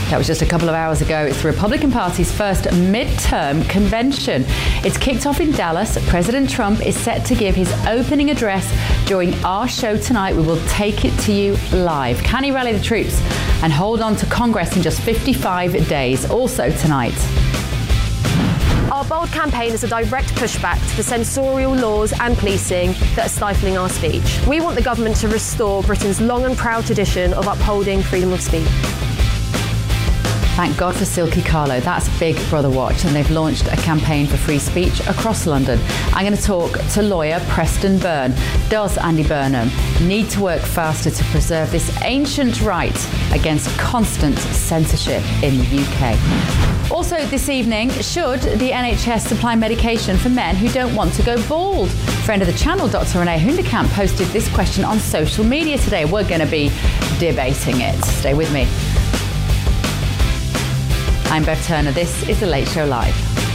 That was just a couple of hours ago. It's the Republican Party's first midterm convention. It's kicked off in Dallas. President Trump is set to give his opening address during our show tonight. We will take it to you live. Can he rally the troops and hold on to Congress in just 55 days? Also tonight. Our Bold campaign is a direct pushback to the censorial laws and policing that are stifling our speech. We want the government to restore Britain's long and proud tradition of upholding freedom of speech. Thank God for Silky Carlo. That's Big Brother Watch, and they've launched a campaign for free speech across London. I'm going to talk to lawyer Preston Byrne. Does Andy Burnham need to work faster to preserve this ancient right against constant censorship in the UK? Also this evening, should the NHS supply medication for men who don't want to go bald? Friend of the channel, Dr. Renee Hundekamp, posted this question on social media today. We're going to be debating it. Stay with me. I'm Bev Turner. This is The Late Show Live.